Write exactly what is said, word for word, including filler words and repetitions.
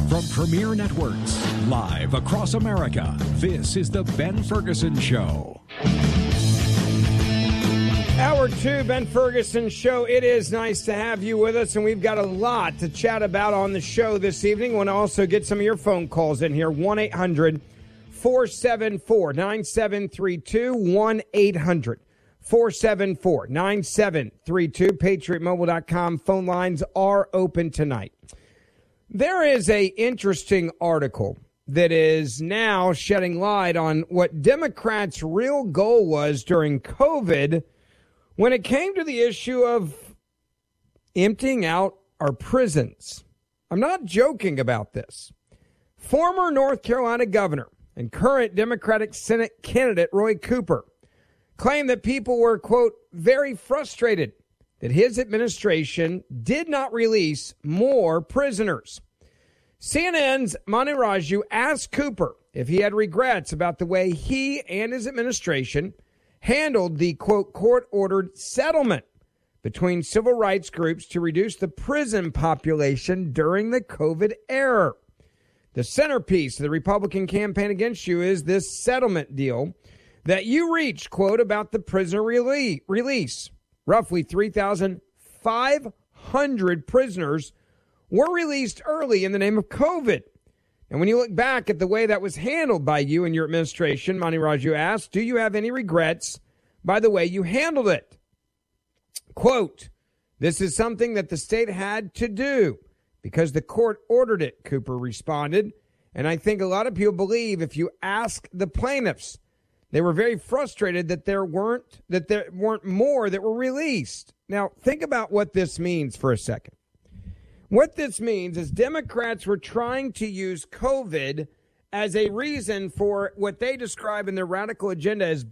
From Premier Networks, live across America, this is the Ben Ferguson Show. Hour two, Ben Ferguson Show. It is nice to have you with us, and we've got a lot to chat about on the show this evening. I want to also get some of your phone calls in here. one eight hundred four seven four nine seven three two. one eight hundred four seven four nine seven three two. Patriot Mobile dot com phone lines are open tonight. There is a interesting article that is now shedding light on what Democrats' real goal was during COVID when it came to the issue of emptying out our prisons. I'm not joking about this. Former North Carolina governor and current Democratic Senate candidate Roy Cooper claimed that people were, quote, very frustrated that his administration did not release more prisoners. C N N's Mani Raju asked Cooper if he had regrets about the way he and his administration handled the, quote, court-ordered settlement between civil rights groups to reduce the prison population during the COVID era. The centerpiece of the Republican campaign against you is this settlement deal that you reached, quote, about the prisoner rele- release. Roughly three thousand five hundred prisoners were released early in the name of COVID. And when you look back at the way that was handled by you and your administration, Mani Raju asked, do you have any regrets by the way you handled it? Quote, this is something that the state had to do because the court ordered it, Cooper responded. And I think a lot of people believe if you ask the plaintiffs, they were very frustrated that there weren't that there weren't more that were released. Now, think about what this means for a second. What this means is Democrats were trying to use COVID as a reason for what they describe in their radical agenda as